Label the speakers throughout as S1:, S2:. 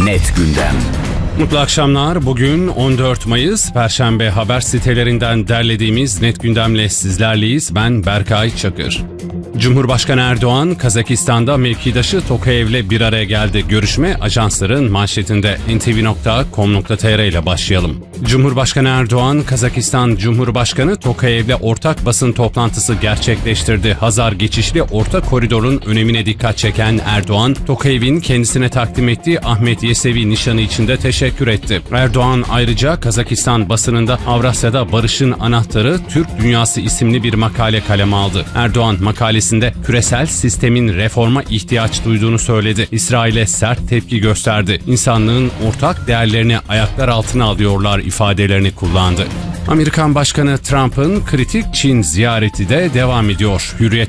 S1: Net Gündem.
S2: Mutlu akşamlar. Bugün 14 Mayıs Perşembe, haber sitelerinden derlediğimiz Net Gündem'le sizlerleyiz. Ben Berkay Çakır. Cumhurbaşkanı Erdoğan, Kazakistan'da mevkidaşı Tokayev'le bir araya geldi. Görüşme ajansların manşetinde. ntv.com.tr ile başlayalım. Cumhurbaşkanı Erdoğan, Kazakistan Cumhurbaşkanı Tokayev'le ortak basın toplantısı gerçekleştirdi. Hazar geçişli orta koridorun önemine dikkat çeken Erdoğan, Tokayev'in kendisine takdim ettiği Ahmet Yesevi nişanı için de teşekkür etti. Erdoğan ayrıca Kazakistan basınında Avrasya'da Barış'ın Anahtarı Türk Dünyası isimli bir makale kaleme aldı. Erdoğan makalesinde küresel sistemin reforma ihtiyaç duyduğunu söyledi. İsrail'e sert tepki gösterdi. İnsanlığın ortak değerlerini ayaklar altına alıyorlar ifadelerini kullandı. Amerikan Başkanı Trump'ın kritik Çin ziyareti de devam ediyor.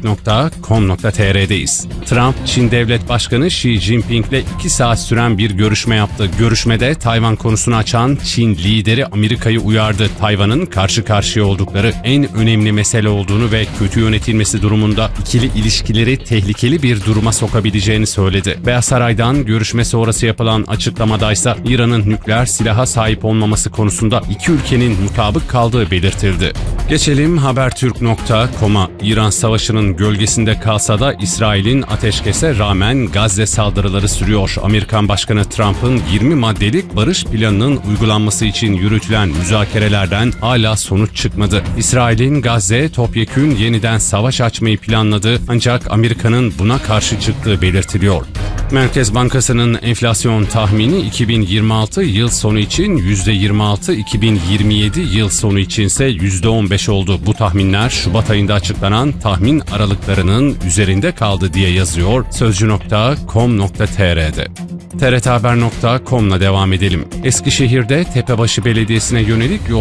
S2: Hürriyet.com.tr'deyiz. Trump, Çin Devlet Başkanı Xi Jinping'le 2 saat süren bir görüşme yaptı. Görüşmede Tayvan konusunu açan Çin lideri Amerika'yı uyardı. Tayvan'ın karşı karşıya oldukları en önemli mesele olduğunu ve kötü yönetilmesi durumunda ikili ilişkileri tehlikeli bir duruma sokabileceğini söyledi. Beyaz Saray'dan görüşme sonrası yapılan açıklamadaysa İran'ın nükleer silaha sahip olmaması konusunda iki ülkenin mutabık kaldığı belirtildi. Geçelim Habertürk.com'a. İran savaşının gölgesinde kalsa da İsrail'in ateşkese rağmen Gazze saldırıları sürüyor. Amerikan Başkanı Trump'ın 20 maddelik barış planının uygulanması için yürütülen müzakerelerden hala sonuç çıkmadı. İsrail'in Gazze'ye topyekün yeniden savaş açmayı planladı, ancak Amerika'nın buna karşı çıktığı belirtiliyor. Merkez Bankası'nın enflasyon tahmini 2026 yıl sonu için %26, 2027 yıl sonu içinse %15 oldu. Bu tahminler Şubat ayında açıklanan tahmin aralıklarının üzerinde kaldı diye yazıyor Sözcü.com.tr'de. TRThaber.com'la devam edelim. Eskişehir'de Tepebaşı Belediyesi'ne yönelik